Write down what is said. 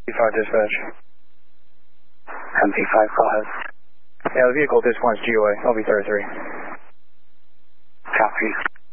MP5 dispatch. MP5, go ahead. Yeah, the vehicle at this point is GOA, LV33. Copy.